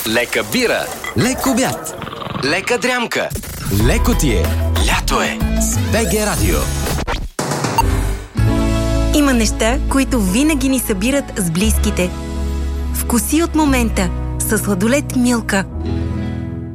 Лека бира, лек обяд, лека дрямка, леко ти е, лято е с БГ Радио. Има неща, които винаги ни събират с близките. Вкуси от момента със сладолед Милка.